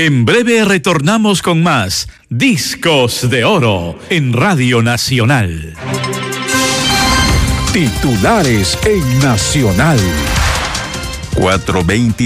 En breve retornamos con más Discos de Oro en Radio Nacional. Titulares en Nacional. 4:20